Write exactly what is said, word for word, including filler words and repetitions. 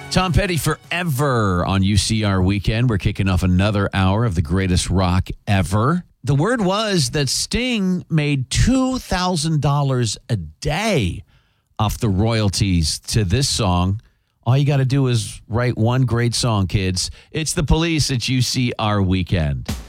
Tom Petty forever on U C R Weekend. We're kicking off another hour of the greatest rock ever. The word was that Sting made two thousand dollars a day off the royalties to this song. All you got to do is write one great song, kids. It's The Police at U C R Weekend.